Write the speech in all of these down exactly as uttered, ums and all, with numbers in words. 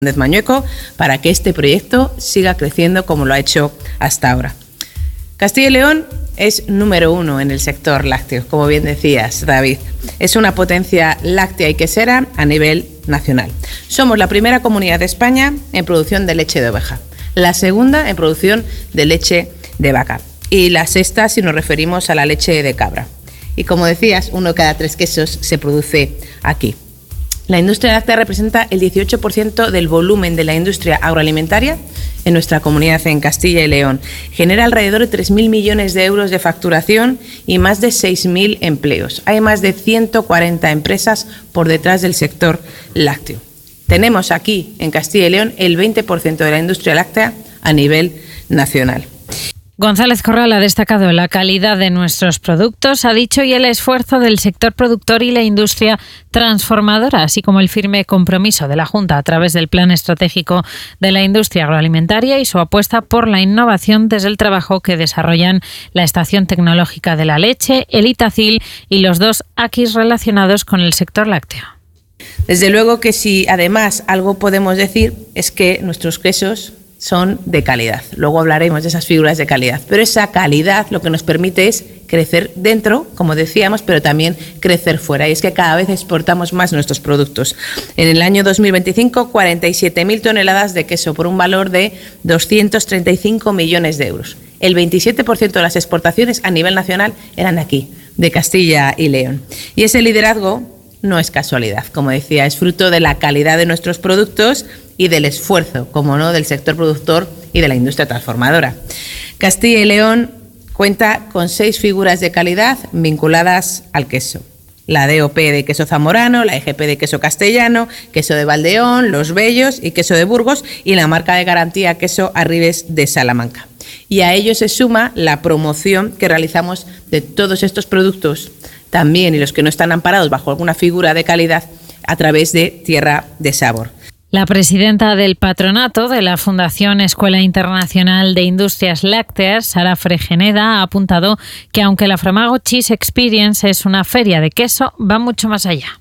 Mañueco para que este proyecto siga creciendo como lo ha hecho hasta ahora. Castilla y León es número uno en el sector lácteo, como bien decías, David. Es una potencia láctea y quesera a nivel nacional. Somos la primera comunidad de España en producción de leche de oveja, la segunda en producción de leche de vaca y la sexta si nos referimos a la leche de cabra. Y como decías, uno de cada tres quesos se produce aquí. La industria láctea representa el dieciocho por ciento del volumen de la industria agroalimentaria en nuestra comunidad en Castilla y León. Genera alrededor de tres mil millones de euros de facturación y más de seis mil empleos. Hay más de ciento cuarenta empresas por detrás del sector lácteo. Tenemos aquí en Castilla y León el veinte por ciento de la industria láctea a nivel nacional. González Corral ha destacado la calidad de nuestros productos, ha dicho, y el esfuerzo del sector productor y la industria transformadora, así como el firme compromiso de la Junta a través del Plan Estratégico de la Industria Agroalimentaria y su apuesta por la innovación desde el trabajo que desarrollan la Estación Tecnológica de la Leche, el Itacil y los dos AQUIS relacionados con el sector lácteo. Desde luego que si además algo podemos decir es que nuestros quesos son de calidad. Luego hablaremos de esas figuras de calidad. Pero esa calidad lo que nos permite es crecer dentro, como decíamos, pero también crecer fuera. Y es que cada vez exportamos más nuestros productos. En el año dos mil veinticinco, cuarenta y siete mil toneladas de queso por un valor de doscientos treinta y cinco millones de euros. El veintisiete por ciento de las exportaciones a nivel nacional eran de aquí, de Castilla y León. Y ese liderazgo no es casualidad, como decía, es fruto de la calidad de nuestros productos y del esfuerzo, como no, del sector productor y de la industria transformadora. Castilla y León cuenta con seis figuras de calidad vinculadas al queso. La D O P de queso zamorano, la E G P de queso castellano, queso de Valdeón, Los Bellos y queso de Burgos y la marca de garantía queso Arribes de Salamanca. Y a ello se suma la promoción que realizamos de todos estos productos también y los que no están amparados bajo alguna figura de calidad a través de Tierra de Sabor. La presidenta del patronato de la Fundación Escuela Internacional de Industrias Lácteas, Sara Fregeneda, ha apuntado que aunque la Framago Cheese Experience es una feria de queso, va mucho más allá.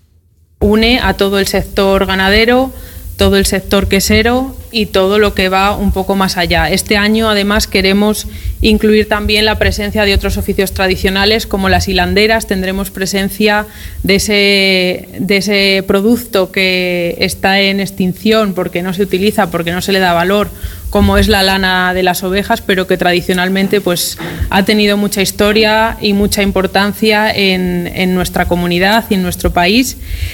Une a todo el sector ganadero, todo el sector quesero y todo lo que va un poco más allá. Este año, además, queremos incluir también la presencia de otros oficios tradicionales como las hilanderas. Tendremos presencia de ese, de ese producto que está en extinción porque no se utiliza, porque no se le da valor, como es la lana de las ovejas, pero que tradicionalmente pues, ha tenido mucha historia y mucha importancia en, en nuestra comunidad y en nuestro país.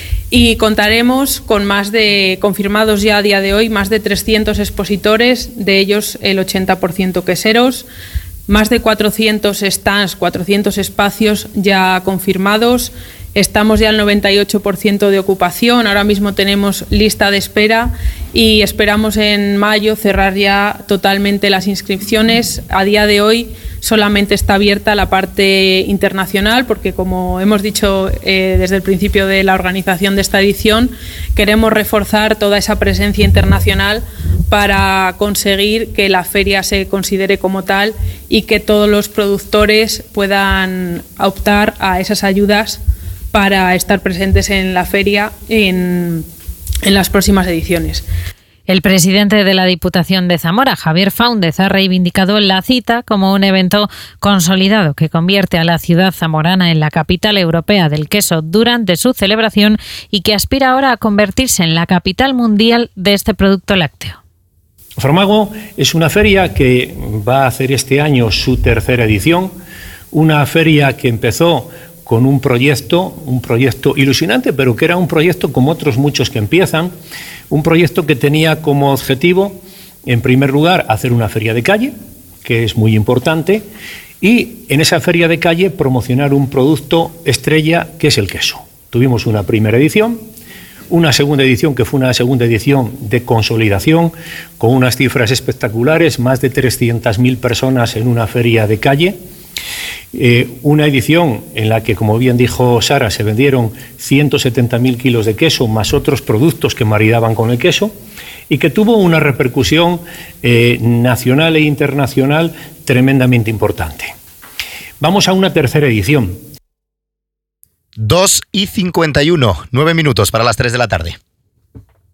Y contaremos con más de, confirmados ya a día de hoy, más de trescientos expositores, de ellos el ochenta por ciento queseros, más de cuatrocientos stands, cuatrocientos espacios ya confirmados. Estamos ya al noventa y ocho por ciento de ocupación, ahora mismo tenemos lista de espera y esperamos en mayo cerrar ya totalmente las inscripciones. A día de hoy solamente está abierta la parte internacional porque, como hemos dicho eh, desde el principio de la organización de esta edición, queremos reforzar toda esa presencia internacional para conseguir que la feria se considere como tal y que todos los productores puedan optar a esas ayudas para estar presentes en la feria en, en las próximas ediciones. El presidente de la Diputación de Zamora, Javier Fáundez, ha reivindicado la cita como un evento consolidado que convierte a la ciudad zamorana en la capital europea del queso durante su celebración y que aspira ahora a convertirse en la capital mundial de este producto lácteo. Framago es una feria que va a hacer este año su tercera edición, una feria que empezó con un proyecto, un proyecto ilusionante, pero que era un proyecto como otros muchos que empiezan, un proyecto que tenía como objetivo, en primer lugar, hacer una feria de calle, que es muy importante, y en esa feria de calle promocionar un producto estrella, que es el queso. Tuvimos una primera edición, una segunda edición que fue una segunda edición de consolidación, con unas cifras espectaculares, más de trescientas mil personas en una feria de calle. Eh, una edición en la que, como bien dijo Sara, se vendieron ciento setenta mil kilos de queso más otros productos que maridaban con el queso y que tuvo una repercusión eh, nacional e internacional tremendamente importante. Vamos a una tercera edición. dos y cincuenta y uno, nueve minutos para las tres de la tarde.